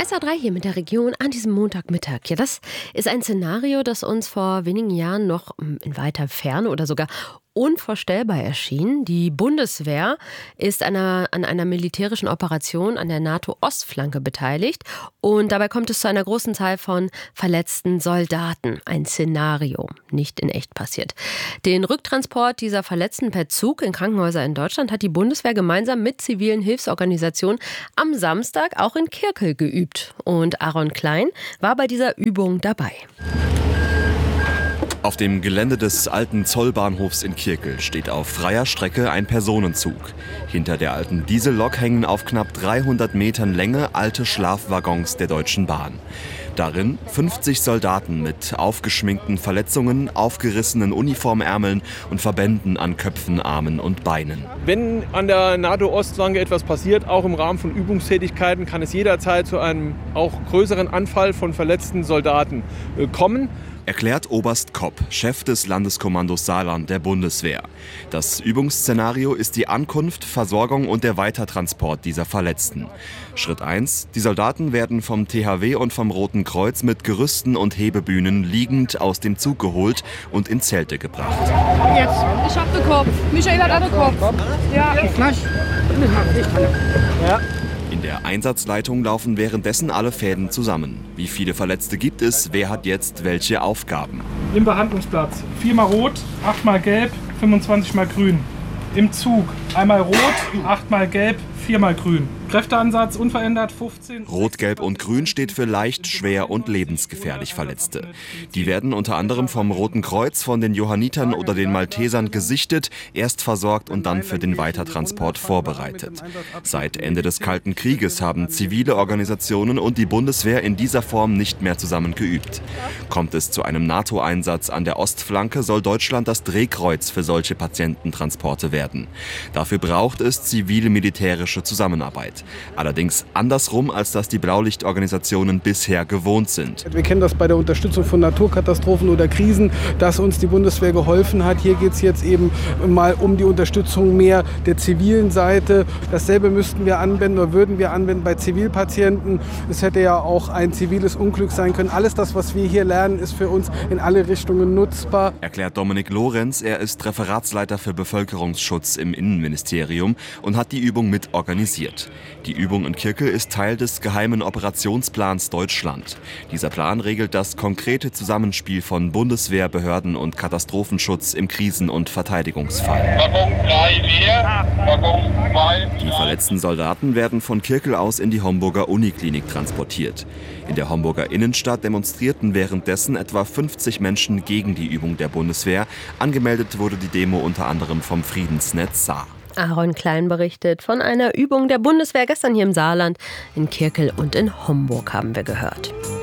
SA3 hier mit der Region an diesem Montagmittag. Ja, das ist ein Szenario, das uns vor wenigen Jahren noch in weiter Ferne oder sogar unvorstellbar erschien. Die Bundeswehr ist an einer militärischen Operation an der NATO-Ostflanke beteiligt und dabei kommt es zu einer großen Zahl von verletzten Soldaten. Ein Szenario, nicht in echt passiert. Den Rücktransport dieser Verletzten per Zug in Krankenhäuser in Deutschland hat die Bundeswehr gemeinsam mit zivilen Hilfsorganisationen am Samstag auch in Kirkel geübt. Und Aaron Klein war bei dieser Übung dabei. Auf dem Gelände des alten Zollbahnhofs in Kirkel steht auf freier Strecke ein Personenzug. Hinter der alten Diesellok hängen auf knapp 300 Metern Länge alte Schlafwaggons der Deutschen Bahn. Darin 50 Soldaten mit aufgeschminkten Verletzungen, aufgerissenen Uniformärmeln und Verbänden an Köpfen, Armen und Beinen. Wenn an der NATO-Ostflanke etwas passiert, auch im Rahmen von Übungstätigkeiten, kann es jederzeit zu einem auch größeren Anfall von verletzten Soldaten kommen. Erklärt Oberst Kopp, Chef des Landeskommandos Saarland der Bundeswehr. Das Übungsszenario ist die Ankunft, Versorgung und der Weitertransport dieser Verletzten. Schritt 1. Die Soldaten werden vom THW und vom Roten Kreuz mit Gerüsten und Hebebühnen liegend aus dem Zug geholt und in Zelte gebracht. Jetzt. Ich hab den Kopf. Michael hat auch den Kopf. Ja. Ja. In der Einsatzleitung laufen währenddessen alle Fäden zusammen. Wie viele Verletzte gibt es? Wer hat jetzt welche Aufgaben? Im Behandlungsplatz 4-mal rot, 8-mal gelb, 25-mal grün. Im Zug einmal rot, 8-mal gelb, 4-mal grün. Kräfteansatz unverändert 15. Rot, Gelb und Grün steht für leicht, schwer und lebensgefährlich Verletzte. Die werden unter anderem vom Roten Kreuz, von den Johannitern oder den Maltesern gesichtet, erst versorgt und dann für den Weitertransport vorbereitet. Seit Ende des Kalten Krieges haben zivile Organisationen und die Bundeswehr in dieser Form nicht mehr zusammen geübt. Kommt es zu einem NATO-Einsatz an der Ostflanke, soll Deutschland das Drehkreuz für solche Patiententransporte werden. Dafür braucht es zivil-militärische Zusammenarbeit. Allerdings andersrum, als das die Blaulichtorganisationen bisher gewohnt sind. Wir kennen das bei der Unterstützung von Naturkatastrophen oder Krisen, dass uns die Bundeswehr geholfen hat. Hier geht es jetzt eben mal um die Unterstützung mehr der zivilen Seite. Dasselbe müssten wir anwenden oder würden wir anwenden bei Zivilpatienten. Es hätte ja auch ein ziviles Unglück sein können. Alles das, was wir hier lernen, ist für uns in alle Richtungen nutzbar. Erklärt Dominik Lorenz, er ist Referatsleiter für Bevölkerungsschutz im Innenministerium und hat die Übung mit organisiert. Die Übung in Kirkel ist Teil des geheimen Operationsplans Deutschland. Dieser Plan regelt das konkrete Zusammenspiel von Bundeswehr, Behörden und Katastrophenschutz im Krisen- und Verteidigungsfall. Die verletzten Soldaten werden von Kirkel aus in die Homburger Uniklinik transportiert. In der Homburger Innenstadt demonstrierten währenddessen etwa 50 Menschen gegen die Übung der Bundeswehr. Angemeldet wurde die Demo unter anderem vom Friedensnetz Saar. Aaron Klein berichtet von einer Übung der Bundeswehr gestern hier im Saarland. In Kirkel und in Homburg haben wir gehört.